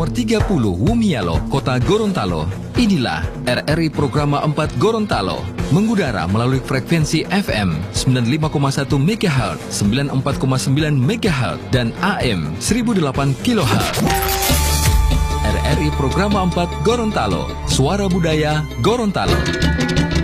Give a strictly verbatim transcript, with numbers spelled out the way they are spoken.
Nomor tiga puluh Wumialo, Kota Gorontalo. Inilah R R I Programa empat Gorontalo, mengudara melalui frekuensi F M sembilan puluh lima koma satu megahertz, sembilan puluh empat koma sembilan megahertz, dan A M seribu delapan kilohertz. R R I Programa empat Gorontalo, Suara Budaya Gorontalo.